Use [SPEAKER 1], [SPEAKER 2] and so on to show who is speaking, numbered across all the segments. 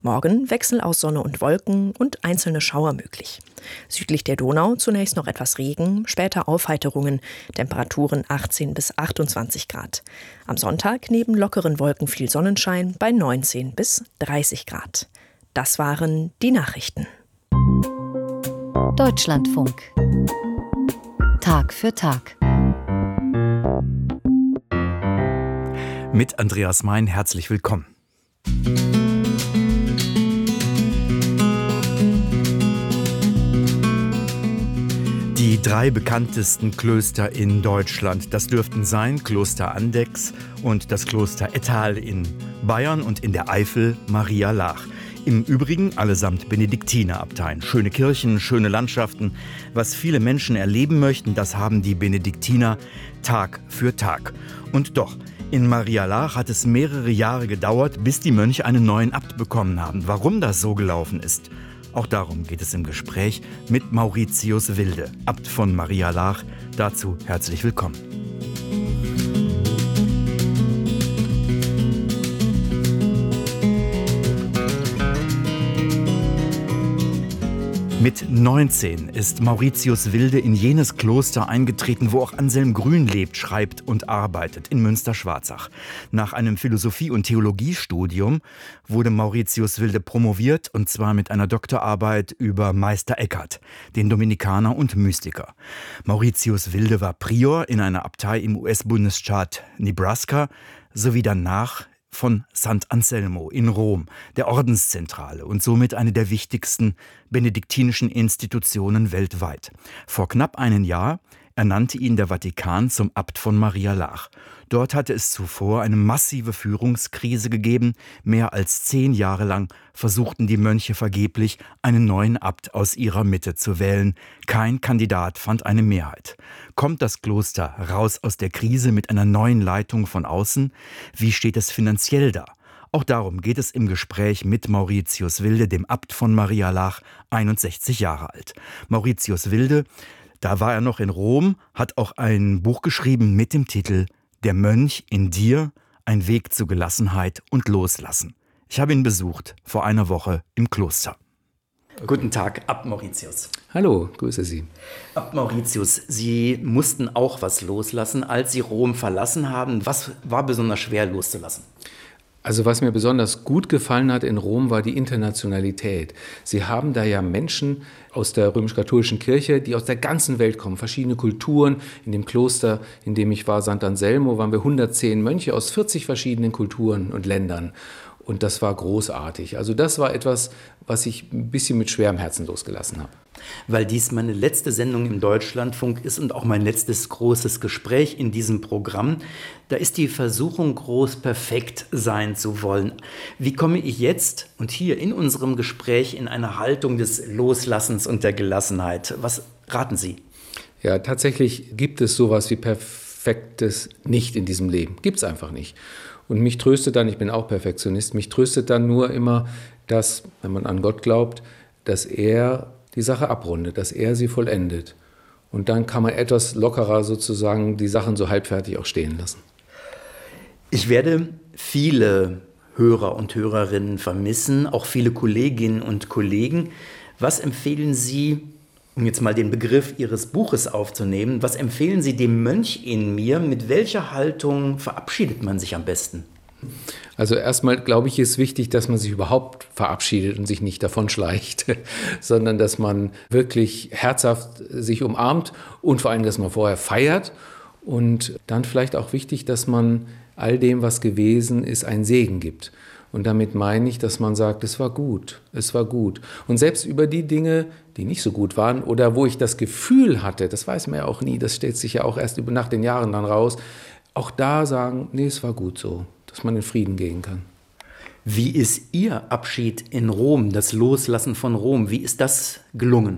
[SPEAKER 1] Morgen Wechsel aus Sonne und Wolken und einzelne Schauer möglich. Südlich der Donau zunächst noch etwas Regen, später Aufheiterungen, Temperaturen 18 bis 28 Grad. Am Sonntag neben lockeren Wolken viel Sonnenschein bei 19 bis 30 Grad. Das waren die Nachrichten.
[SPEAKER 2] Deutschlandfunk. Tag für Tag.
[SPEAKER 3] Mit Andreas Mein herzlich willkommen. Die 3 bekanntesten Klöster in Deutschland, das dürften sein Kloster Andechs und das Kloster Ettal in Bayern und in der Eifel Maria Laach. Im Übrigen allesamt Benediktinerabteien. Schöne Kirchen, schöne Landschaften. Was viele Menschen erleben möchten, das haben die Benediktiner Tag für Tag. Und doch, in Maria Laach hat es mehrere Jahre gedauert, bis die Mönche einen neuen Abt bekommen haben. Warum das so gelaufen ist? Auch darum geht es im Gespräch mit Mauritius Wilde, Abt von Maria Laach. Dazu herzlich willkommen. Mit 19 ist Mauritius Wilde in jenes Kloster eingetreten, wo auch Anselm Grün lebt, schreibt und arbeitet, in Münster-Schwarzach. Nach einem Philosophie- und Theologiestudium wurde Mauritius Wilde promoviert, und zwar mit einer Doktorarbeit über Meister Eckhart, den Dominikaner und Mystiker. Mauritius Wilde war Prior in einer Abtei im US-Bundesstaat Nebraska, sowie danach von St. Anselmo in Rom, der Ordenszentrale und somit eine der wichtigsten benediktinischen Institutionen weltweit. Vor knapp einem Jahr ernannte ihn der Vatikan zum Abt von Maria Laach. Dort hatte es zuvor eine massive Führungskrise gegeben. Mehr als 10 Jahre lang versuchten die Mönche vergeblich, einen neuen Abt aus ihrer Mitte zu wählen. Kein Kandidat fand eine Mehrheit. Kommt das Kloster raus aus der Krise mit einer neuen Leitung von außen? Wie steht es finanziell da? Auch darum geht es im Gespräch mit Mauritius Wilde, dem Abt von Maria Laach, 61 Jahre alt. Mauritius Wilde, da war er noch in Rom, hat auch ein Buch geschrieben mit dem Titel »Der Mönch in dir, ein Weg zu Gelassenheit und Loslassen«. Ich habe ihn besucht vor einer Woche im Kloster. Guten Tag, Abt Mauritius.
[SPEAKER 4] Hallo, grüße Sie.
[SPEAKER 3] Abt Mauritius, Sie mussten auch was loslassen, als Sie Rom verlassen haben. Was war besonders schwer loszulassen?
[SPEAKER 4] Also was mir besonders gut gefallen hat in Rom, war die Internationalität. Sie haben da ja Menschen aus der römisch-katholischen Kirche, die aus der ganzen Welt kommen, verschiedene Kulturen. In dem Kloster, in dem ich war, St. Anselmo, waren wir 110 Mönche aus 40 verschiedenen Kulturen und Ländern. Und das war großartig. Also das war etwas, was ich ein bisschen mit schwerem Herzen losgelassen habe.
[SPEAKER 3] Weil dies meine letzte Sendung im Deutschlandfunk ist und auch mein letztes großes Gespräch in diesem Programm, da ist die Versuchung groß, perfekt sein zu wollen. Wie komme ich jetzt und hier in unserem Gespräch in eine Haltung des Loslassens und der Gelassenheit? Was raten Sie?
[SPEAKER 4] Ja, tatsächlich gibt es sowas wie Perfektes nicht in diesem Leben. Gibt es einfach nicht. Und mich tröstet dann, ich bin auch Perfektionist, mich tröstet dann nur immer, dass, wenn man an Gott glaubt, dass er die Sache abrundet, dass er sie vollendet. Und dann kann man etwas lockerer sozusagen die Sachen so halbfertig auch stehen lassen.
[SPEAKER 3] Ich werde viele Hörer und Hörerinnen vermissen, auch viele Kolleginnen und Kollegen. Was empfehlen Sie, um jetzt mal den Begriff Ihres Buches aufzunehmen, was empfehlen Sie dem Mönch in mir? Mit welcher Haltung verabschiedet man sich am besten?
[SPEAKER 4] Also erstmal, glaube ich, ist wichtig, dass man sich überhaupt verabschiedet und sich nicht davonschleicht, sondern dass man wirklich herzhaft sich umarmt und vor allem, dass man vorher feiert. Und dann vielleicht auch wichtig, dass man all dem, was gewesen ist, einen Segen gibt. Und damit meine ich, dass man sagt, es war gut, es war gut. Und selbst über die Dinge, die nicht so gut waren oder wo ich das Gefühl hatte, das weiß man ja auch nie, das stellt sich ja auch erst nach den Jahren dann raus, auch da sagen, nee, es war gut so, dass man in Frieden gehen kann.
[SPEAKER 3] Wie ist Ihr Abschied in Rom, das Loslassen von Rom, wie ist das gelungen?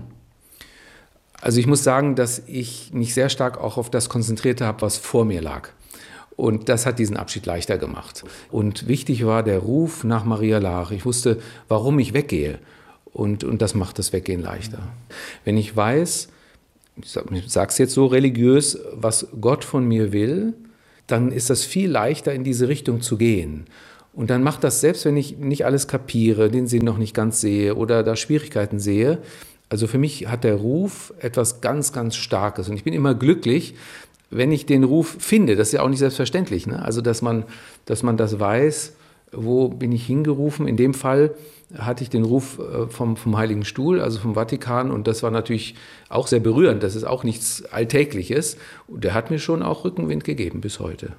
[SPEAKER 4] Also ich muss sagen, dass ich mich sehr stark auch auf das konzentriert habe, was vor mir lag. Und das hat diesen Abschied leichter gemacht. Und wichtig war der Ruf nach Maria Laach. Ich wusste, warum ich weggehe. Und das macht das Weggehen leichter. Wenn ich weiß, ich sage es jetzt so religiös, was Gott von mir will, dann ist das viel leichter, in diese Richtung zu gehen. Und dann macht das, selbst wenn ich nicht alles kapiere, den Sinn noch nicht ganz sehe oder da Schwierigkeiten sehe, also für mich hat der Ruf etwas ganz, ganz Starkes. Und ich bin immer glücklich, wenn ich den Ruf finde. Das ist ja auch nicht selbstverständlich, ne? Also dass man das weiß, wo bin ich hingerufen. In dem Fall hatte ich den Ruf vom Heiligen Stuhl, also vom Vatikan. Und das war natürlich auch sehr berührend. Das ist auch nichts Alltägliches. Und der hat mir schon auch Rückenwind gegeben bis heute.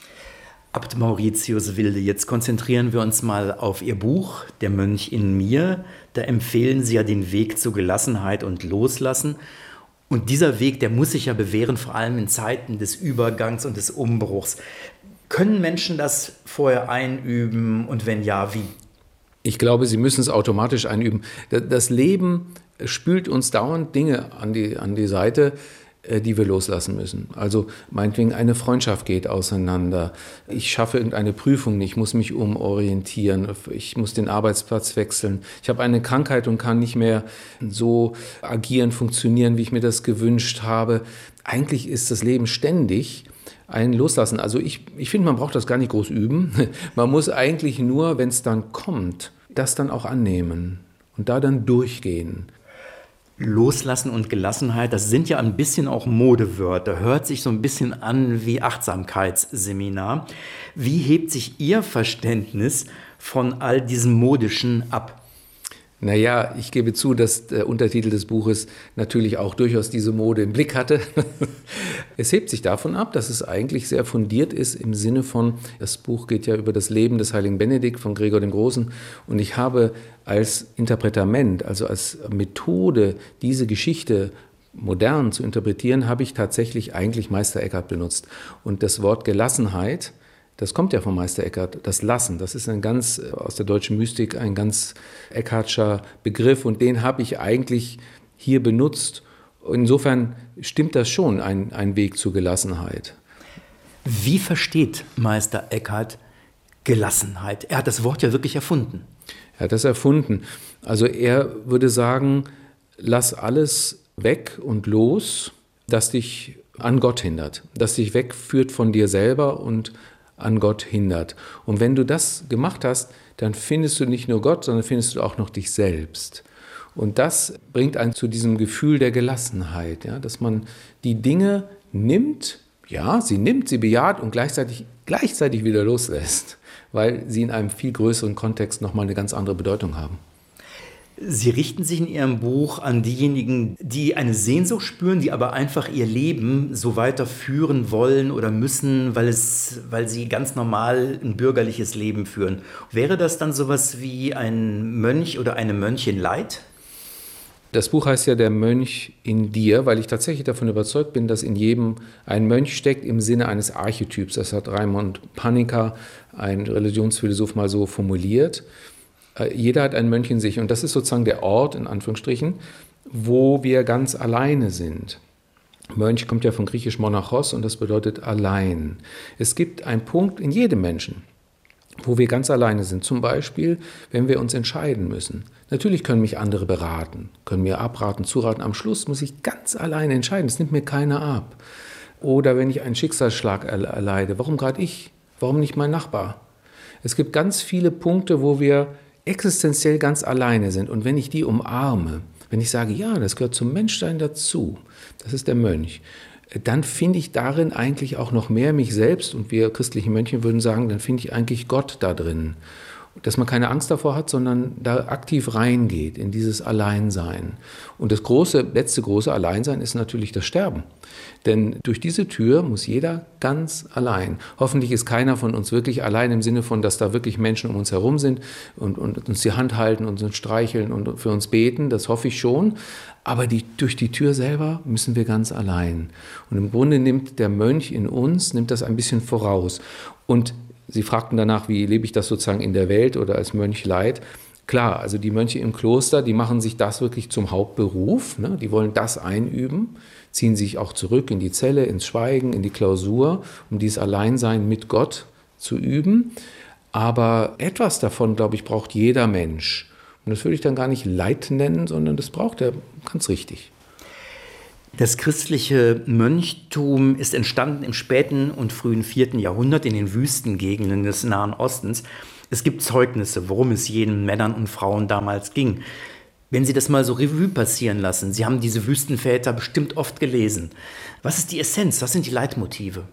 [SPEAKER 3] Abt Mauritius Wilde, jetzt konzentrieren wir uns mal auf Ihr Buch, Der Mönch in mir. Da empfehlen Sie ja den Weg zur Gelassenheit und Loslassen. Und dieser Weg, der muss sich ja bewähren, vor allem in Zeiten des Übergangs und des Umbruchs. Können Menschen das vorher einüben und wenn ja, wie?
[SPEAKER 4] Ich glaube, sie müssen es automatisch einüben. Das Leben spült uns dauernd Dinge an die Seite, die wir loslassen müssen. Also meinetwegen eine Freundschaft geht auseinander. Ich schaffe irgendeine Prüfung nicht, ich muss mich umorientieren, ich muss den Arbeitsplatz wechseln. Ich habe eine Krankheit und kann nicht mehr so agieren, funktionieren, wie ich mir das gewünscht habe. Eigentlich ist das Leben ständig ein Loslassen. Also ich finde, man braucht das gar nicht groß üben. Man muss eigentlich nur, wenn es dann kommt, das dann auch annehmen und da dann durchgehen.
[SPEAKER 3] Loslassen und Gelassenheit, das sind ja ein bisschen auch Modewörter. Hört sich so ein bisschen an wie Achtsamkeitsseminar. Wie hebt sich Ihr Verständnis von all diesem Modischen ab?
[SPEAKER 4] Naja, ich gebe zu, dass der Untertitel des Buches natürlich auch durchaus diese Mode im Blick hatte. Es hebt sich davon ab, dass es eigentlich sehr fundiert ist im Sinne von, das Buch geht ja über das Leben des heiligen Benedikt von Gregor dem Großen und ich habe als Interpretament, also als Methode, diese Geschichte modern zu interpretieren, habe ich tatsächlich eigentlich Meister Eckhart benutzt. Und das Wort Gelassenheit, das kommt ja von Meister Eckhart, das Lassen, das ist aus der deutschen Mystik ein ganz Eckhartscher Begriff und den habe ich eigentlich hier benutzt. Insofern stimmt das schon, ein Weg zur Gelassenheit.
[SPEAKER 3] Wie versteht Meister Eckhart Gelassenheit? Er hat das Wort ja wirklich erfunden.
[SPEAKER 4] Er hat das erfunden. Also er würde sagen, lass alles weg und los, das dich an Gott hindert, das dich wegführt von dir selber und an Gott hindert. Und wenn du das gemacht hast, dann findest du nicht nur Gott, sondern findest du auch noch dich selbst. Und das bringt einen zu diesem Gefühl der Gelassenheit, ja, dass man die Dinge nimmt, sie bejaht und gleichzeitig wieder loslässt, weil sie in einem viel größeren Kontext nochmal eine ganz andere Bedeutung haben.
[SPEAKER 3] Sie richten sich in Ihrem Buch an diejenigen, die eine Sehnsucht spüren, die aber einfach ihr Leben so weiterführen wollen oder müssen, weil sie ganz normal ein bürgerliches Leben führen. Wäre das dann sowas wie ein Mönch oder eine Mönchin Light?
[SPEAKER 4] Das Buch heißt ja Der Mönch in dir, weil ich tatsächlich davon überzeugt bin, dass in jedem ein Mönch steckt im Sinne eines Archetyps. Das hat Raimund Panikkar, ein Religionsphilosoph, mal so formuliert. Jeder hat einen Mönch in sich und das ist sozusagen der Ort, in Anführungsstrichen, wo wir ganz alleine sind. Mönch kommt ja von griechisch monachos und das bedeutet allein. Es gibt einen Punkt in jedem Menschen, wo wir ganz alleine sind. Zum Beispiel, wenn wir uns entscheiden müssen. Natürlich können mich andere beraten, können mir abraten, zuraten. Am Schluss muss ich ganz alleine entscheiden, das nimmt mir keiner ab. Oder wenn ich einen Schicksalsschlag erleide, warum gerade ich? Warum nicht mein Nachbar? Es gibt ganz viele Punkte, wo wir existenziell ganz alleine sind. Und wenn ich die umarme, wenn ich sage, ja, das gehört zum Menschsein dazu, das ist der Mönch, dann finde ich darin eigentlich auch noch mehr mich selbst. Und wir christlichen Mönche würden sagen, dann finde ich eigentlich Gott da drin. Dass man keine Angst davor hat, sondern da aktiv reingeht in dieses Alleinsein. Und das letzte große Alleinsein ist natürlich das Sterben. Denn durch diese Tür muss jeder ganz allein. Hoffentlich ist keiner von uns wirklich allein im Sinne von, dass da wirklich Menschen um uns herum sind und uns die Hand halten und uns streicheln und für uns beten. Das hoffe ich schon. Aber durch die Tür selber müssen wir ganz allein. Und im Grunde nimmt der Mönch in uns, nimmt das ein bisschen voraus. Und Sie fragten danach, wie lebe ich das sozusagen in der Welt oder als Mönch Light. Klar, also die Mönche im Kloster, die machen sich das wirklich zum Hauptberuf. Ne? Die wollen das einüben, ziehen sich auch zurück in die Zelle, ins Schweigen, in die Klausur, um dieses Alleinsein mit Gott zu üben. Aber etwas davon, glaube ich, braucht jeder Mensch. Und das würde ich dann gar nicht Leid nennen, sondern das braucht er ganz richtig.
[SPEAKER 3] Das christliche Mönchtum ist entstanden im späten und frühen 4. Jahrhundert in den Wüstengegenden des Nahen Ostens.
[SPEAKER 5] Es gibt Zeugnisse, worum es jenen Männern und Frauen damals ging. Wenn Sie das mal so Revue passieren lassen, Sie haben diese Wüstenväter bestimmt oft gelesen. Was ist die Essenz? Was sind die Leitmotive?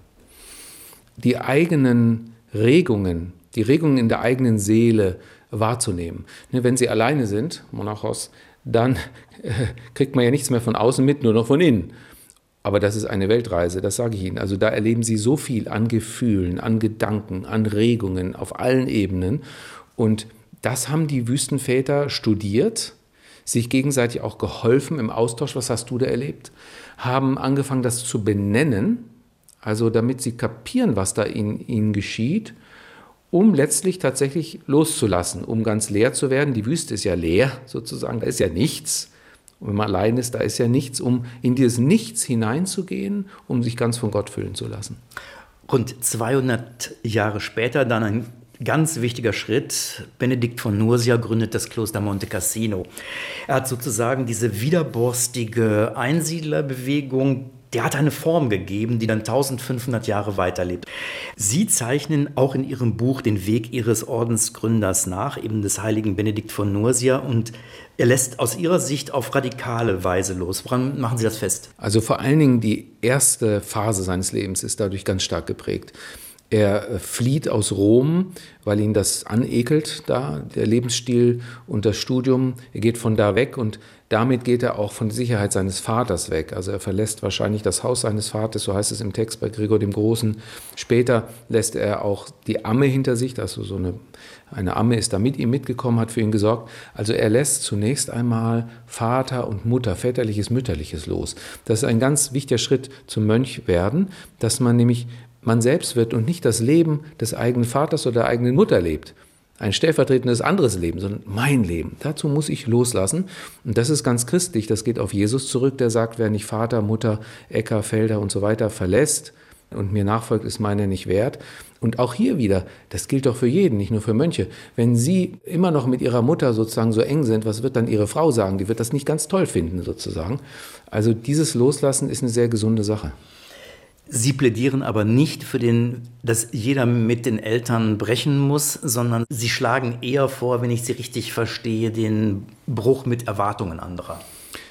[SPEAKER 4] Die eigenen Regungen, die Regungen in der eigenen Seele wahrzunehmen. Wenn Sie alleine sind, Monachos, dann kriegt man ja nichts mehr von außen mit, nur noch von innen. Aber das ist eine Weltreise, das sage ich Ihnen. Also da erleben Sie so viel an Gefühlen, an Gedanken, an Regungen auf allen Ebenen. Und das haben die Wüstenväter studiert, sich gegenseitig auch geholfen im Austausch. Was hast du da erlebt? Haben angefangen, das zu benennen, also damit sie kapieren, was da in ihnen geschieht, um letztlich tatsächlich loszulassen, um ganz leer zu werden. Die Wüste ist ja leer sozusagen, da ist ja nichts. Und wenn man allein ist, da ist ja nichts, um in dieses Nichts hineinzugehen, um sich ganz von Gott füllen zu lassen.
[SPEAKER 5] Rund 200 Jahre später dann ein ganz wichtiger Schritt. Benedikt von Nursia gründet das Kloster Monte Cassino. Er hat sozusagen diese widerborstige Einsiedlerbewegung, der hat eine Form gegeben, die dann 1500 Jahre weiterlebt. Sie zeichnen auch in Ihrem Buch den Weg Ihres Ordensgründers nach, eben des heiligen Benedikt von Nursia, und er lässt aus Ihrer Sicht auf radikale Weise los. Woran machen Sie das fest?
[SPEAKER 4] Also vor allen Dingen die erste Phase seines Lebens ist dadurch ganz stark geprägt. Er flieht aus Rom, weil ihn das anekelt, da der Lebensstil und das Studium. Er geht von da weg und damit geht er auch von der Sicherheit seines Vaters weg. Also er verlässt wahrscheinlich das Haus seines Vaters, so heißt es im Text bei Gregor dem Großen. Später lässt er auch die Amme hinter sich, also so eine Amme ist da mit ihm mitgekommen, hat für ihn gesorgt. Also er lässt zunächst einmal Vater und Mutter, väterliches, mütterliches los. Das ist ein ganz wichtiger Schritt zum Mönch werden, dass man nämlich man selbst wird und nicht das Leben des eigenen Vaters oder der eigenen Mutter lebt. Ein stellvertretendes anderes Leben, sondern mein Leben. Dazu muss ich loslassen. Und das ist ganz christlich. Das geht auf Jesus zurück, der sagt, wer nicht Vater, Mutter, Äcker, Felder und so weiter verlässt und mir nachfolgt, ist meiner nicht wert. Und auch hier wieder, das gilt doch für jeden, nicht nur für Mönche. Wenn Sie immer noch mit Ihrer Mutter sozusagen so eng sind, was wird dann Ihre Frau sagen? Die wird das nicht ganz toll finden sozusagen. Also dieses Loslassen ist eine sehr gesunde Sache.
[SPEAKER 5] Sie plädieren aber nicht für dass jeder mit den Eltern brechen muss, sondern Sie schlagen eher vor, wenn ich Sie richtig verstehe, den Bruch mit Erwartungen anderer.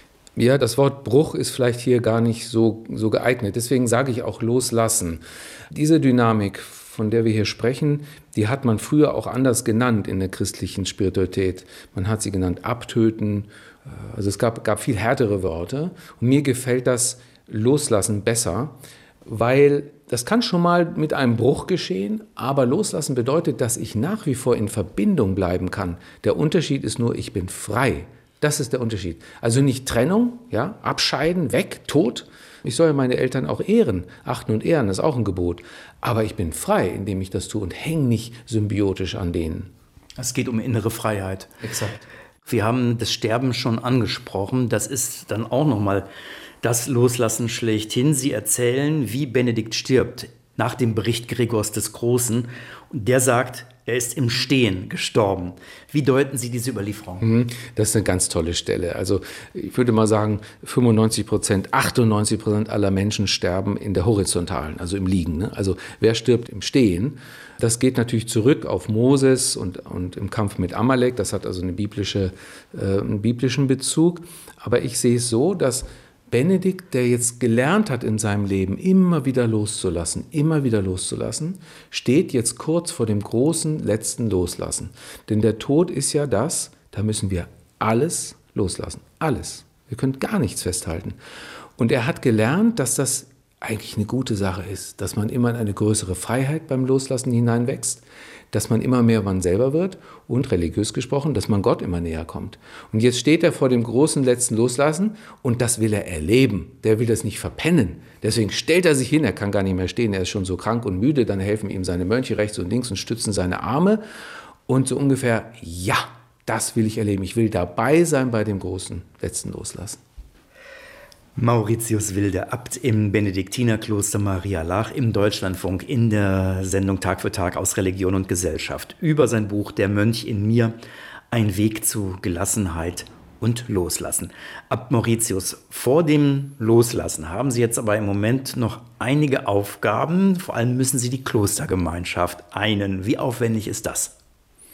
[SPEAKER 4] Ja, das Wort Bruch ist vielleicht hier gar nicht so geeignet. Deswegen sage ich auch loslassen. Diese Dynamik, von der wir hier sprechen, die hat man früher auch anders genannt in der christlichen Spiritualität. Man hat sie genannt abtöten. Also es gab viel härtere Worte. Und mir gefällt das Loslassen besser, weil das kann schon mal mit einem Bruch geschehen, aber loslassen bedeutet, dass ich nach wie vor in Verbindung bleiben kann. Der Unterschied ist nur, ich bin frei. Das ist der Unterschied. Also nicht Trennung, ja, abscheiden, weg, tot. Ich soll ja meine Eltern auch ehren, achten und ehren, das ist auch ein Gebot. Aber ich bin frei, indem ich das tue und hänge nicht symbiotisch an denen.
[SPEAKER 5] Es geht um innere Freiheit.
[SPEAKER 4] Exakt.
[SPEAKER 5] Wir haben das Sterben schon angesprochen. Das ist dann auch nochmal das Loslassen schlechthin. Sie erzählen, wie Benedikt stirbt, nach dem Bericht Gregors des Großen. Und der sagt, er ist im Stehen gestorben. Wie deuten Sie diese Überlieferung?
[SPEAKER 4] Das ist eine ganz tolle Stelle. Also ich würde mal sagen, 95%, 98% aller Menschen sterben in der Horizontalen, also im Liegen. Ne? Also wer stirbt im Stehen? Das geht natürlich zurück auf Moses und im Kampf mit Amalek. Das hat also einen biblischen Bezug. Aber ich sehe es so, dass Benedikt, der jetzt gelernt hat in seinem Leben, immer wieder loszulassen, steht jetzt kurz vor dem großen letzten Loslassen. Denn der Tod ist ja das, da müssen wir alles loslassen. Alles. Wir können gar nichts festhalten. Und er hat gelernt, dass das eigentlich eine gute Sache ist, dass man immer in eine größere Freiheit beim Loslassen hineinwächst, dass man immer mehr man selber wird und religiös gesprochen, dass man Gott immer näher kommt. Und jetzt steht er vor dem großen letzten Loslassen und das will er erleben. Der will das nicht verpennen. Deswegen stellt er sich hin, er kann gar nicht mehr stehen, er ist schon so krank und müde, dann helfen ihm seine Mönche rechts und links und stützen seine Arme und so ungefähr, ja, das will ich erleben. Ich will dabei sein bei dem großen letzten Loslassen.
[SPEAKER 5] Mauritius Wilde, Abt im Benediktinerkloster Maria Laach im Deutschlandfunk in der Sendung Tag für Tag aus Religion und Gesellschaft über sein Buch Der Mönch in mir, ein Weg zu Gelassenheit und Loslassen. Abt Mauritius, vor dem Loslassen haben Sie jetzt aber im Moment noch einige Aufgaben, vor allem müssen Sie die Klostergemeinschaft einen. Wie aufwendig ist das?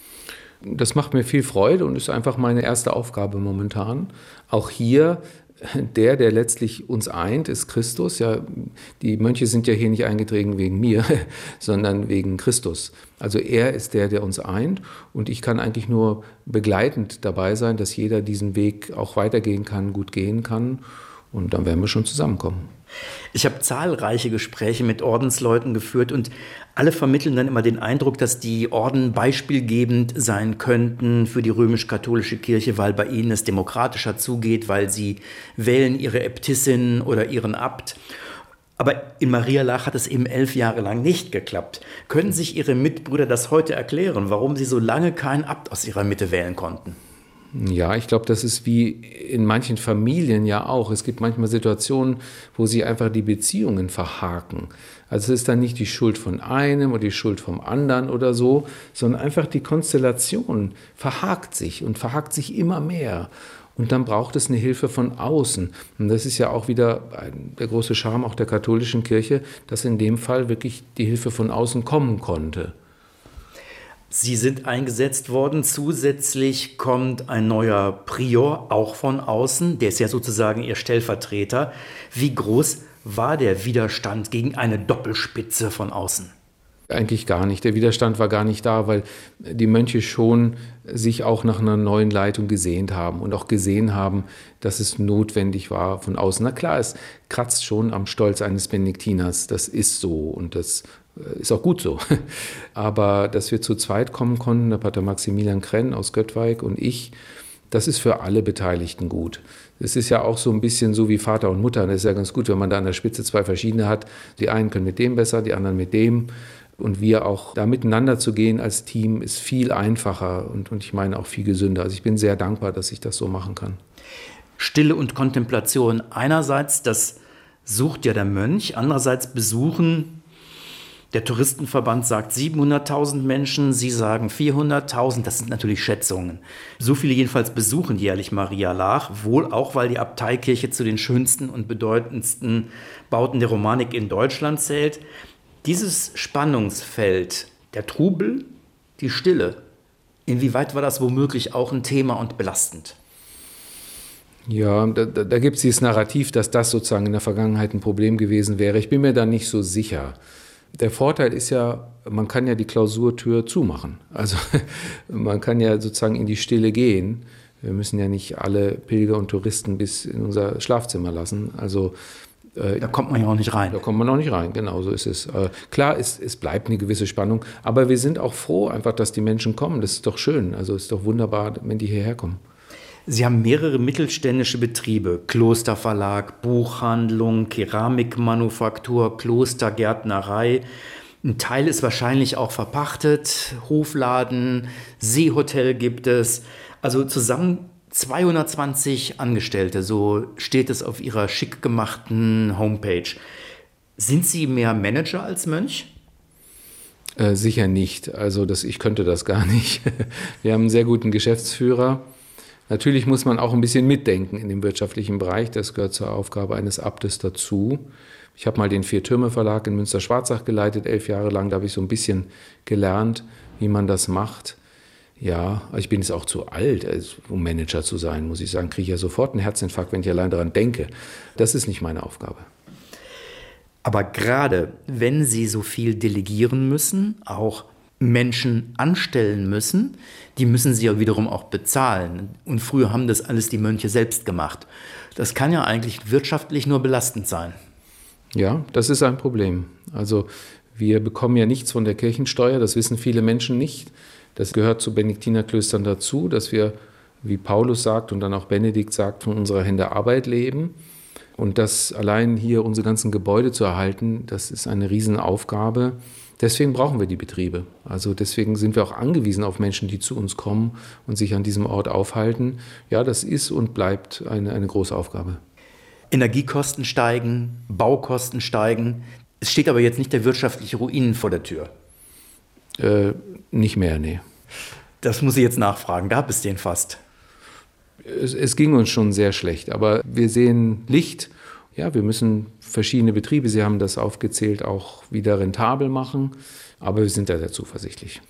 [SPEAKER 4] Das macht mir viel Freude und ist einfach meine erste Aufgabe momentan. Auch hier, der letztlich uns eint, ist Christus. Ja, die Mönche sind ja hier nicht eingetreten wegen mir, sondern wegen Christus. Also er ist der uns eint und ich kann eigentlich nur begleitend dabei sein, dass jeder diesen Weg auch weitergehen kann, gut gehen kann und dann werden wir schon zusammenkommen.
[SPEAKER 5] Ich habe zahlreiche Gespräche mit Ordensleuten geführt und alle vermitteln dann immer den Eindruck, dass die Orden beispielgebend sein könnten für die römisch-katholische Kirche, weil bei ihnen es demokratischer zugeht, weil sie wählen ihre Äbtissin oder ihren Abt. Aber in Marialach hat es eben 11 Jahre lang nicht geklappt. Können sich Ihre Mitbrüder das heute erklären, warum Sie so lange keinen Abt aus Ihrer Mitte wählen konnten?
[SPEAKER 4] Ja, ich glaube, das ist wie in manchen Familien ja auch. Es gibt manchmal Situationen, wo sie einfach die Beziehungen verhaken. Also es ist dann nicht die Schuld von einem oder die Schuld vom anderen oder so, sondern einfach die Konstellation verhakt sich und verhakt sich immer mehr. Und dann braucht es eine Hilfe von außen. Und das ist ja auch wieder der große Charme auch der katholischen Kirche, dass in dem Fall wirklich die Hilfe von außen kommen konnte.
[SPEAKER 5] Sie sind eingesetzt worden. Zusätzlich kommt ein neuer Prior, auch von außen. Der ist ja sozusagen Ihr Stellvertreter. Wie groß war der Widerstand gegen eine Doppelspitze von außen?
[SPEAKER 4] Eigentlich gar nicht. Der Widerstand war gar nicht da, weil die Mönche schon sich auch nach einer neuen Leitung gesehnt haben und auch gesehen haben, dass es notwendig war von außen. Na klar, es kratzt schon am Stolz eines Benediktiners. Das ist so und das ist auch gut so. Aber dass wir zu zweit kommen konnten, der Pater Maximilian Krenn aus Göttweig und ich, das ist für alle Beteiligten gut. Es ist ja auch so ein bisschen so wie Vater und Mutter. Das ist ja ganz gut, wenn man da an der Spitze zwei verschiedene hat. Die einen können mit dem besser, die anderen mit dem. Und wir auch da miteinander zu gehen als Team ist viel einfacher und ich meine auch viel gesünder. Also ich bin sehr dankbar, dass ich das so machen kann.
[SPEAKER 5] Stille und Kontemplation einerseits, das sucht ja der Mönch. Andererseits besuchen, der Touristenverband sagt 700.000 Menschen, Sie sagen 400.000. Das sind natürlich Schätzungen. So viele jedenfalls besuchen jährlich Marialach, wohl auch, weil die Abteikirche zu den schönsten und bedeutendsten Bauten der Romanik in Deutschland zählt. Dieses Spannungsfeld, der Trubel, die Stille, inwieweit war das womöglich auch ein Thema und belastend?
[SPEAKER 4] Ja, da gibt es dieses Narrativ, dass das sozusagen in der Vergangenheit ein Problem gewesen wäre. Ich bin mir da nicht so sicher. Der Vorteil ist ja, man kann ja die Klausurtür zumachen. Also man kann ja sozusagen in die Stille gehen. Wir müssen ja nicht alle Pilger und Touristen bis in unser Schlafzimmer lassen. Also
[SPEAKER 5] da kommt man ja auch nicht rein.
[SPEAKER 4] Da kommt man auch nicht rein, genau so ist es. Klar, es bleibt eine gewisse Spannung, aber wir sind auch froh einfach, dass die Menschen kommen. Das ist doch schön, also es ist doch wunderbar, wenn die hierher kommen.
[SPEAKER 5] Sie haben mehrere mittelständische Betriebe, Klosterverlag, Buchhandlung, Keramikmanufaktur, Klostergärtnerei. Ein Teil ist wahrscheinlich auch verpachtet, Hofladen, Seehotel gibt es. Also zusammen 220 Angestellte, so steht es auf Ihrer schick gemachten Homepage. Sind Sie mehr Manager als Mönch?
[SPEAKER 4] Sicher nicht. Also ich könnte das gar nicht. Wir haben einen sehr guten Geschäftsführer. Natürlich muss man auch ein bisschen mitdenken in dem wirtschaftlichen Bereich. Das gehört zur Aufgabe eines Abtes dazu. Ich habe mal den Vier-Türme-Verlag in Münster-Schwarzach geleitet, 11 Jahre lang. Da habe ich so ein bisschen gelernt, wie man das macht. Ja, ich bin jetzt auch zu alt, um Manager zu sein, muss ich sagen. Kriege ich ja sofort einen Herzinfarkt, wenn ich allein daran denke. Das ist nicht meine Aufgabe.
[SPEAKER 5] Aber gerade wenn Sie so viel delegieren müssen, auch Menschen anstellen müssen, die müssen Sie ja wiederum auch bezahlen. Und früher haben das alles die Mönche selbst gemacht. Das kann ja eigentlich wirtschaftlich nur belastend sein.
[SPEAKER 4] Ja, das ist ein Problem. Also wir bekommen ja nichts von der Kirchensteuer, das wissen viele Menschen nicht. Das gehört zu Benediktinerklöstern dazu, dass wir, wie Paulus sagt und dann auch Benedikt sagt, von unserer Hände Arbeit leben. Und das allein hier unsere ganzen Gebäude zu erhalten, das ist eine Riesenaufgabe. Deswegen brauchen wir die Betriebe. Also deswegen sind wir auch angewiesen auf Menschen, die zu uns kommen und sich an diesem Ort aufhalten. Ja, das ist und bleibt eine große Aufgabe.
[SPEAKER 5] Energiekosten steigen, Baukosten steigen. Es steht aber jetzt nicht der wirtschaftliche Ruin vor der Tür.
[SPEAKER 4] Nicht mehr, nee.
[SPEAKER 5] Das muss ich jetzt nachfragen, gab es den fast?
[SPEAKER 4] Es ging uns schon sehr schlecht, aber wir sehen Licht. Ja, wir müssen verschiedene Betriebe, Sie haben das aufgezählt, auch wieder rentabel machen, aber wir sind da sehr zuversichtlich.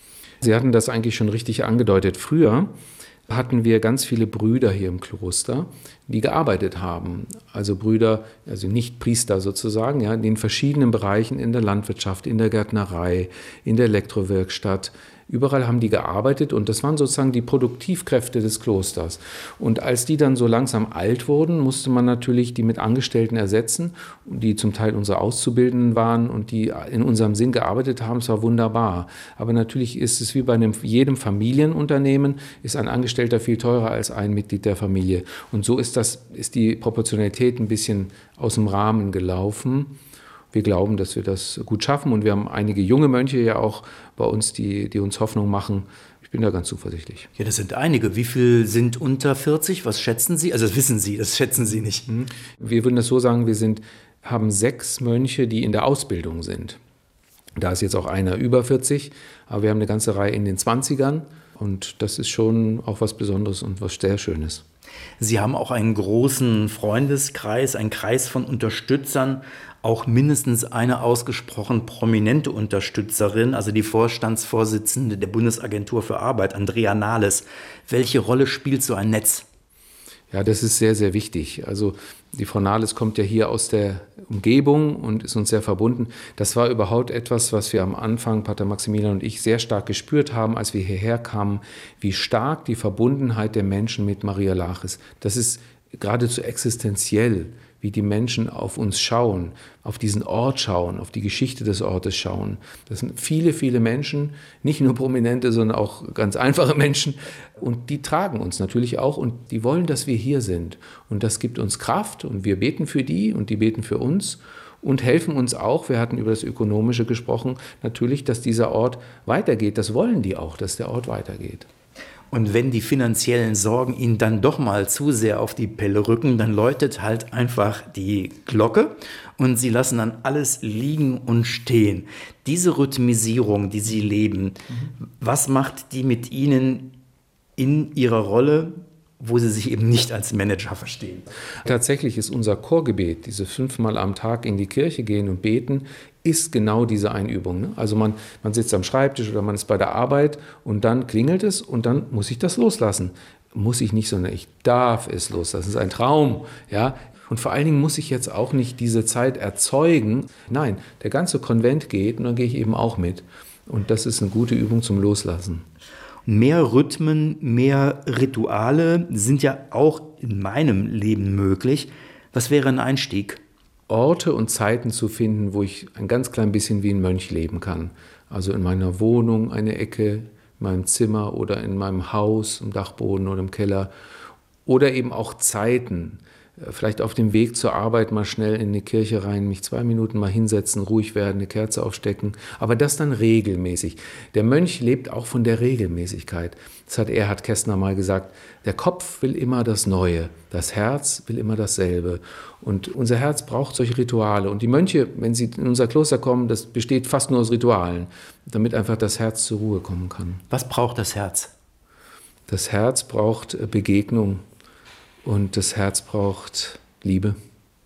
[SPEAKER 4] Sie hatten das eigentlich schon richtig angedeutet. Früher hatten wir ganz viele Brüder hier im Kloster, die gearbeitet haben. Also Brüder, also nicht Priester sozusagen, ja, in den verschiedenen Bereichen, in der Landwirtschaft, in der Gärtnerei, in der Elektrowerkstatt. Überall haben die gearbeitet und das waren sozusagen die Produktivkräfte des Klosters. Und als die dann so langsam alt wurden, musste man natürlich die mit Angestellten ersetzen, die zum Teil unsere Auszubildenden waren und die in unserem Sinn gearbeitet haben. Es war wunderbar. Aber natürlich ist es wie bei jedem Familienunternehmen, ist ein Angestellter viel teurer als ein Mitglied der Familie. Und so ist die Proportionalität ein bisschen aus dem Rahmen gelaufen. Wir glauben, dass wir das gut schaffen und wir haben einige junge Mönche ja auch bei uns, die uns Hoffnung machen. Ich bin da ganz zuversichtlich.
[SPEAKER 5] Ja, das sind einige. Wie viel sind unter 40? Was schätzen Sie? Also das wissen Sie, das schätzen Sie nicht.
[SPEAKER 4] Wir würden das so sagen, haben 6 Mönche, die in der Ausbildung sind. Da ist jetzt auch einer über 40, aber wir haben eine ganze Reihe in den 20ern und das ist schon auch was Besonderes und was sehr Schönes.
[SPEAKER 5] Sie haben auch einen großen Freundeskreis, einen Kreis von Unterstützern, auch mindestens eine ausgesprochen prominente Unterstützerin, also die Vorstandsvorsitzende der Bundesagentur für Arbeit, Andrea Nahles. Welche Rolle spielt so ein Netz?
[SPEAKER 4] Ja, das ist sehr, sehr wichtig. Also die Frau Nahles kommt ja hier aus der Umgebung und ist uns sehr verbunden. Das war überhaupt etwas, was wir am Anfang, Pater Maximilian und ich, sehr stark gespürt haben, als wir hierher kamen, wie stark die Verbundenheit der Menschen mit Maria Laach ist. Das ist geradezu existenziell, wie die Menschen auf uns schauen, auf diesen Ort schauen, auf die Geschichte des Ortes schauen. Das sind viele, viele Menschen, nicht nur Prominente, sondern auch ganz einfache Menschen. Und die tragen uns natürlich auch und die wollen, dass wir hier sind. Und das gibt uns Kraft und wir beten für die und die beten für uns und helfen uns auch, wir hatten über das Ökonomische gesprochen, natürlich, dass dieser Ort weitergeht. Das wollen die auch, dass der Ort weitergeht.
[SPEAKER 5] Und wenn die finanziellen Sorgen Ihnen dann doch mal zu sehr auf die Pelle rücken, dann läutet halt einfach die Glocke und Sie lassen dann alles liegen und stehen. Diese Rhythmisierung, die Sie leben, was macht die mit Ihnen in Ihrer Rolle, wo Sie sich eben nicht als Manager verstehen?
[SPEAKER 4] Tatsächlich ist unser Chorgebet, diese 5-mal am Tag in die Kirche gehen und beten, ist genau diese Einübung. Ne? Also man sitzt am Schreibtisch oder man ist bei der Arbeit und dann klingelt es und dann muss ich das loslassen. Muss ich nicht, sondern ich darf es loslassen. Das ist ein Traum. Ja? Und vor allen Dingen muss ich jetzt auch nicht diese Zeit erzeugen. Nein, der ganze Konvent geht und dann gehe ich eben auch mit. Und das ist eine gute Übung zum Loslassen.
[SPEAKER 5] Mehr Rhythmen, mehr Rituale sind ja auch in meinem Leben möglich. Was wäre ein Einstieg?
[SPEAKER 4] Orte und Zeiten zu finden, wo ich ein ganz klein bisschen wie ein Mönch leben kann. Also in meiner Wohnung eine Ecke, in meinem Zimmer oder in meinem Haus, im Dachboden oder im Keller. Oder eben auch Zeiten. Vielleicht auf dem Weg zur Arbeit mal schnell in eine Kirche rein, mich 2 Minuten mal hinsetzen, ruhig werden, eine Kerze aufstecken. Aber das dann regelmäßig. Der Mönch lebt auch von der Regelmäßigkeit. Das hat Erhard Kästner mal gesagt. Der Kopf will immer das Neue, das Herz will immer dasselbe. Und unser Herz braucht solche Rituale. Und die Mönche, wenn sie in unser Kloster kommen, das besteht fast nur aus Ritualen, damit einfach das Herz zur Ruhe kommen kann.
[SPEAKER 5] Was braucht das Herz?
[SPEAKER 4] Das Herz braucht Begegnung. Und das Herz braucht Liebe.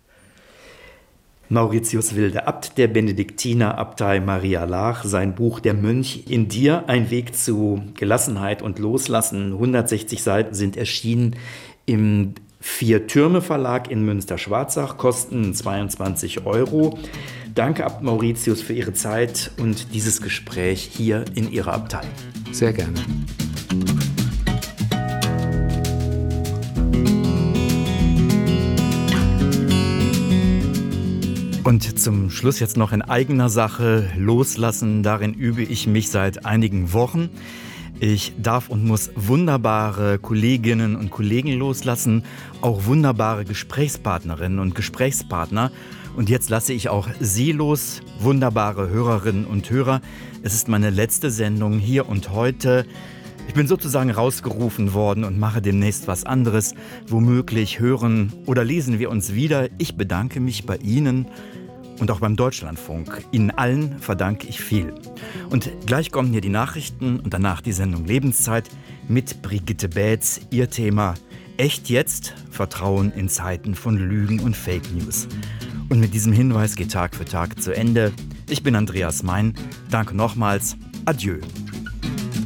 [SPEAKER 5] Mauritius Wilde, Abt der Benediktinerabtei Maria Laach, sein Buch Der Mönch in dir, ein Weg zu Gelassenheit und Loslassen. 160 Seiten sind erschienen im 4-Türme-Verlag in Münster-Schwarzach, kosten 22 €. Danke, Abt Mauritius, für Ihre Zeit und dieses Gespräch hier in Ihrer Abtei.
[SPEAKER 4] Sehr gerne.
[SPEAKER 3] Und zum Schluss jetzt noch in eigener Sache loslassen. Darin übe ich mich seit einigen Wochen. Ich darf und muss wunderbare Kolleginnen und Kollegen loslassen, auch wunderbare Gesprächspartnerinnen und Gesprächspartner. Und jetzt lasse ich auch Sie los, wunderbare Hörerinnen und Hörer. Es ist meine letzte Sendung hier und heute. Ich bin sozusagen rausgerufen worden und mache demnächst was anderes. Womöglich hören oder lesen wir uns wieder. Ich bedanke mich bei Ihnen und auch beim Deutschlandfunk. Ihnen allen verdanke ich viel. Und gleich kommen hier die Nachrichten und danach die Sendung Lebenszeit mit Brigitte Bätz. Ihr Thema: Echt jetzt? Vertrauen in Zeiten von Lügen und Fake News. Und mit diesem Hinweis geht Tag für Tag zu Ende. Ich bin Andreas Mein. Danke nochmals. Adieu.